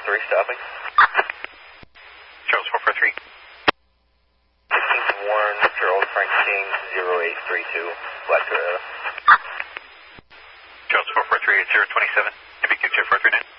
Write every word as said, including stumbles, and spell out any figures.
three, stopping. Charles four four three. sixteen to Warren, Charles Frank King, zero eight three two, Black Toyota. Charles four four three at zero twenty-seven, M B Q two four three nine.